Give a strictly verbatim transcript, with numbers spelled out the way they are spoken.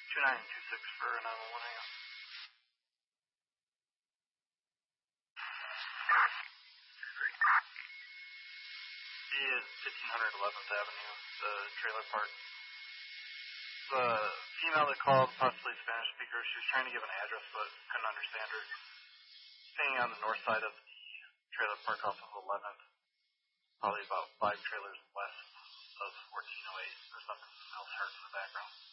two nine two six for nine one one A M. Is fifteen hundred eleventh Avenue, the trailer park. The female that called, possibly Spanish speaker, she was trying to give an address but couldn't understand her. Staying on the north side of the trailer park off of eleventh, probably about five trailers